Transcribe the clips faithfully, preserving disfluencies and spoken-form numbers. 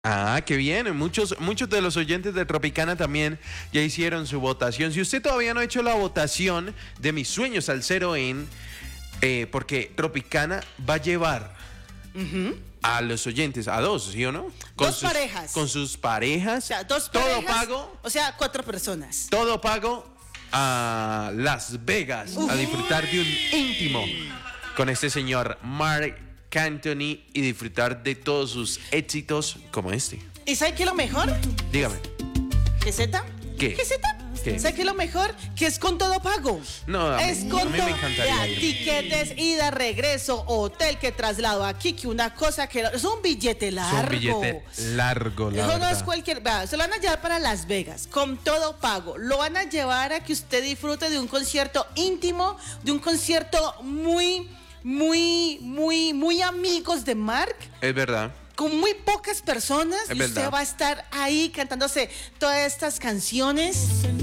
Ah, qué bien. Muchos, muchos de los oyentes de Tropicana también ya hicieron su votación. Si usted todavía no ha hecho la votación de Mis Sueños al Cero en... Eh, porque Tropicana va a llevar Uh-huh. a los oyentes, a dos, ¿sí o no? Con Dos sus, parejas. Con sus parejas. O sea, dos todo parejas, pago. O sea, cuatro personas. Todo pago a Las Vegas Uf. a disfrutar de un íntimo con este señor Marc Anthony y disfrutar de todos sus éxitos como este. ¿Y sabe qué es lo mejor? Dígame. ¿Qué Z? ¿Qué? ¿Qué Z? ¿Qué? ¿Sabe qué es lo mejor? Que es con todo pago. No, a mí- es a con mí me todo. encantaría Ya, ir. tiquetes, ida, regreso, hotel, que traslado aquí, que una cosa que... Es un billete Es largo. un billete largo, la Eso no verdad. es cualquier... vea, se lo van a llevar para Las Vegas, con todo pago. Lo van a llevar a que usted disfrute de un concierto íntimo, de un concierto muy, muy, muy, muy amigos de Marc. Es verdad. Con muy pocas personas. Es Y verdad. usted va a estar ahí cantándose todas estas canciones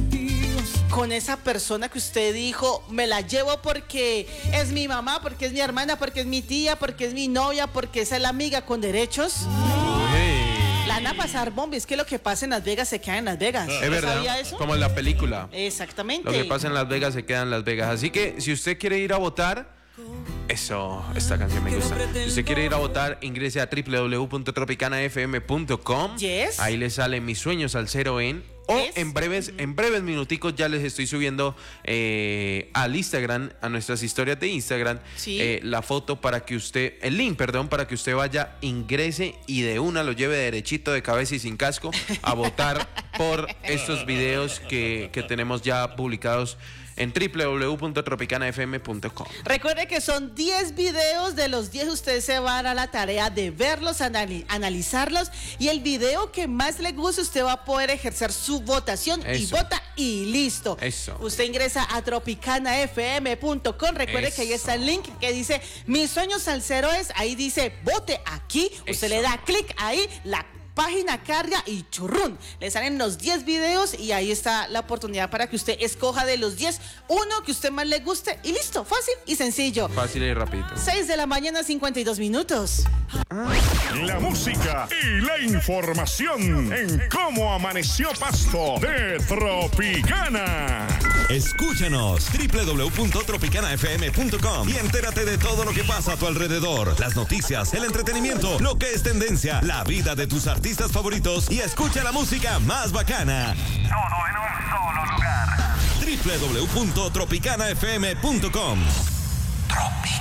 con esa persona que usted dijo, me la llevo porque es mi mamá, porque es mi hermana, porque es mi tía, porque es mi novia, porque es la amiga con derechos. Uy. La van a pasar bombis, que lo que pasa en Las Vegas se queda en Las Vegas. Es verdad. ¿Sabía eso? Como en la película. Exactamente. Lo que pasa en Las Vegas se queda en Las Vegas. Así que si usted quiere ir a votar, eso, esta canción me gusta. Si usted quiere ir a votar, ingrese a w w w punto tropicana f m punto com. Yes. Ahí le sale Mis Sueños al Cero en. O Yes. en breves, en breves minuticos ya les estoy subiendo eh, al Instagram, a nuestras historias de Instagram, Sí. eh, la foto para que usted, el link, perdón, para que usted vaya, ingrese y de una lo lleve derechito de cabeza y sin casco a votar por estos videos que, que tenemos ya publicados en w w w punto tropicana f m punto com. Recuerde que son diez videos, de los diez usted se va a dar a la tarea de verlos, anali- analizarlos, y el video que más le guste usted va a poder ejercer su votación y Eso. vota y listo. Eso. Usted ingresa a tropicana f m punto com, recuerde que ahí está el link que dice Mis Sueños al Cero es, ahí dice vote aquí, usted Eso. le da clic ahí, la página carga y churrún, le salen los diez videos y ahí está la oportunidad para que usted escoja de los diez uno que usted más le guste y listo, fácil y sencillo. Fácil y rapidito. seis de la mañana, cincuenta y dos minutos. La música y la información en Cómo Amaneció Pasto de Tropicana. Escúchanos w w w punto tropicana f m punto com y entérate de todo lo que pasa a tu alrededor. Las noticias, el entretenimiento, lo que es tendencia, la vida de tus artistas favoritos y escucha la música más bacana. Todo en un solo lugar. w w w punto tropicana f m punto com. Tropicana.